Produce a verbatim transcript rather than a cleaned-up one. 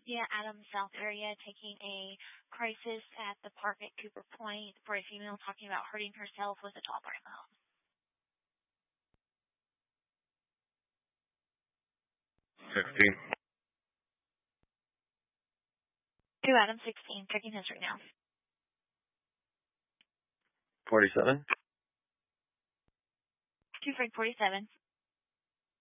via Adams South area taking a crisis at the park at Cooper Point for a female talking about hurting herself with a tall brown phone. sixteen. Two Adams sixteen, checking history now. forty-seven. Two Frank forty-seven.